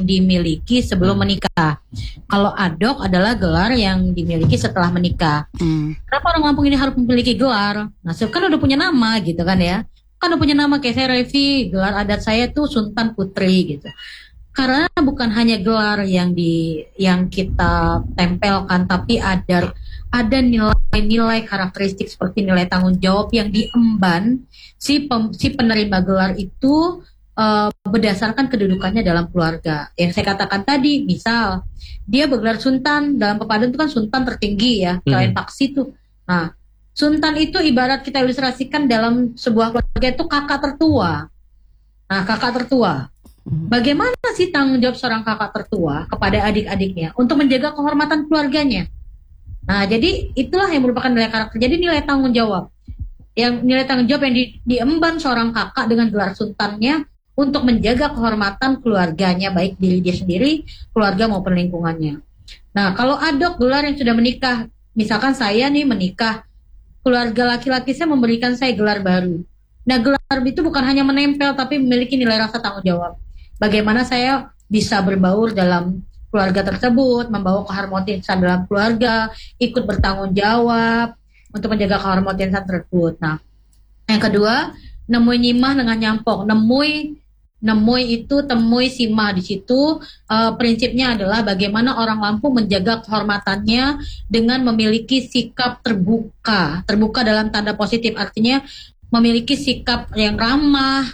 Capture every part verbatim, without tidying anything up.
dimiliki sebelum menikah. Kalau adok adalah gelar yang dimiliki setelah menikah. Hmm. Kenapa orang Lampung ini harus memiliki gelar? Nah, kan udah punya nama gitu kan ya. Kan udah punya nama, kayak saya Revi, gelar adat saya tuh Sultan Putri gitu. Karena bukan hanya gelar yang di yang kita tempelkan, tapi ada ada nilai-nilai karakteristik seperti nilai tanggung jawab yang diemban si pem, si penerima gelar itu uh, berdasarkan kedudukannya dalam keluarga. Yang saya katakan tadi, misal dia bergelar sultan, dalam pepadan itu kan sultan tertinggi ya, selain hmm. paksi itu. Nah, sultan itu ibarat kita ilustrasikan dalam sebuah keluarga itu kakak tertua. Nah, kakak tertua. Bagaimana sih tanggung jawab seorang kakak tertua kepada adik-adiknya untuk menjaga kehormatan keluarganya? Nah, jadi itulah yang merupakan nilai karakter. Jadi nilai tanggung jawab. Yang nilai tanggung jawab yang di, diemban seorang kakak dengan gelar sultannya untuk menjaga kehormatan keluarganya, baik diri dia sendiri, keluarga maupun lingkungannya. Nah, kalau adok gelar yang sudah menikah, misalkan saya nih menikah, keluarga laki-laki saya memberikan saya gelar baru. Nah, gelar itu bukan hanya menempel, tapi memiliki nilai rasa tanggung jawab. Bagaimana saya bisa berbaur dalam keluarga tersebut, membawa keharmonisan dalam keluarga, ikut bertanggung jawab untuk menjaga keharmonisan tersebut. Nah, yang kedua, nemui nyimah dengan nyampok. Nemui, nemui itu temui simah. Di situ uh, prinsipnya adalah bagaimana orang Lampung menjaga kehormatannya dengan memiliki sikap terbuka. Terbuka dalam tanda positif, artinya memiliki sikap yang ramah,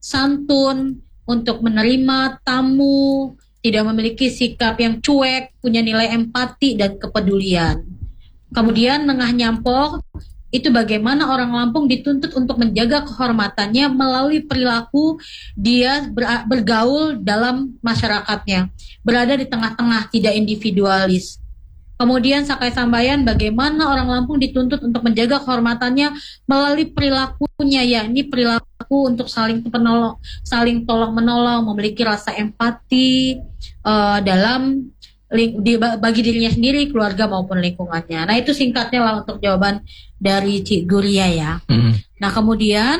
santun, untuk menerima tamu, tidak memiliki sikap yang cuek, punya nilai empati dan kepedulian. Kemudian nengah nyampok, itu bagaimana orang Lampung dituntut untuk menjaga kehormatannya melalui perilaku dia ber- bergaul dalam masyarakatnya, berada di tengah-tengah, tidak individualis. Kemudian Sakai Sambayan, bagaimana orang Lampung dituntut untuk menjaga kehormatannya melalui perilakunya, yakni perilaku untuk saling penolong, saling tolong menolong, memiliki rasa empati uh, dalam ling- di, bagi dirinya sendiri, keluarga maupun lingkungannya. Nah, itu singkatnya lah untuk jawaban dari Cik Guria ya. Mm-hmm. Nah, kemudian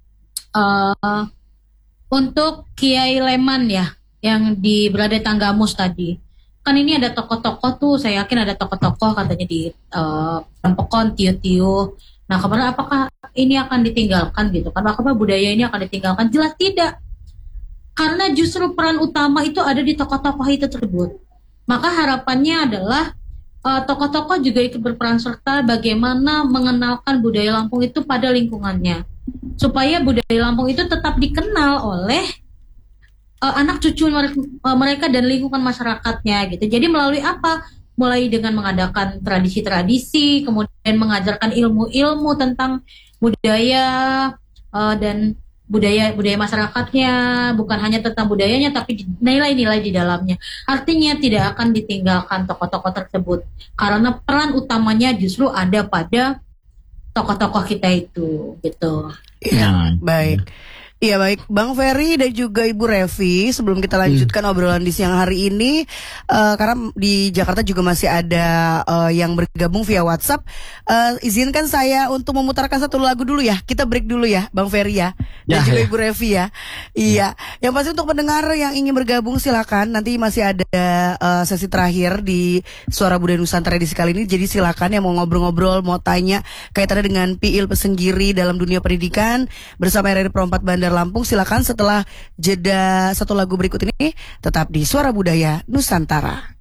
uh, untuk Kiai Leman ya, yang di Berada Tanggamus tadi. Kan ini ada tokoh-tokoh tuh, saya yakin ada tokoh-tokoh katanya di uh, Pempekon, Tiu-Tiu. Nah, kemarin apakah ini akan ditinggalkan gitu kan? Apakah budaya ini akan ditinggalkan? Jelas tidak. Karena justru peran utama itu ada di tokoh-tokoh itu tersebut. Maka harapannya adalah uh, tokoh-tokoh juga ikut berperan serta bagaimana mengenalkan budaya Lampung itu pada lingkungannya. Supaya budaya Lampung itu tetap dikenal oleh Uh, anak cucu mereka, uh, mereka dan lingkungan masyarakatnya gitu. Jadi melalui apa? Mulai dengan mengadakan tradisi-tradisi, kemudian mengajarkan ilmu-ilmu tentang budaya uh, dan budaya budaya masyarakatnya, bukan hanya tentang budayanya tapi nilai-nilai di dalamnya. Artinya tidak akan ditinggalkan tokoh-tokoh tersebut karena peran utamanya justru ada pada tokoh-tokoh kita itu gitu. Ya, baik. Iya baik, Bang Ferry dan juga Ibu Revi, sebelum kita lanjutkan hmm. obrolan di siang hari ini, uh, karena di Jakarta juga masih ada uh, yang bergabung via WhatsApp, uh, izinkan saya untuk memutarkan satu lagu dulu ya. Kita break dulu ya, Bang Ferry ya, dan ya, juga ya. Ibu Revi ya. Iya, yang pasti untuk pendengar yang ingin bergabung silakan. Nanti masih ada uh, sesi terakhir di Suara Budaya Nusantara edisi kali ini. Jadi silakan yang mau ngobrol-ngobrol, mau tanya kaitannya dengan P I L Pesenggiri dalam dunia pendidikan bersama R R I Pro empat Bandar Lampung, silakan setelah jeda satu lagu berikut ini tetap di Suara Budaya Nusantara.